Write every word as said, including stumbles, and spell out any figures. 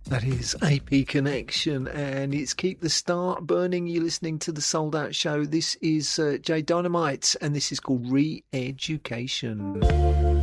That is A P Connection, and it's Keep the Star Burning. You're listening to the Sold Out Show. This is uh, Jay Dynamite, and this is called Re-Education.